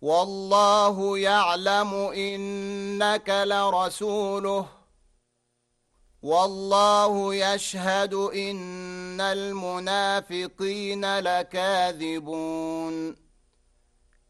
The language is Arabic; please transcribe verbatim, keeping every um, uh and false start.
والله يعلم إنك لرسوله والله يشهد إن المنافقين لكاذبون.